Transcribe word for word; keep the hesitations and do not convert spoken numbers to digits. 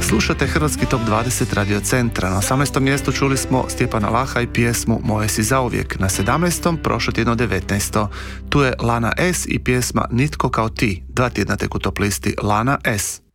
Slušate Hrvatski top dvadeset Radio Centra. Na osamnaestom mjestu čuli smo Stjepana Laha i pjesmu Moje si zauvijek. Na sedamnaestom prošlo tjedno devetnaesto Tu je Lana S i pjesma Nitko kao ti. Dva tjedna tek u top listi Lana S.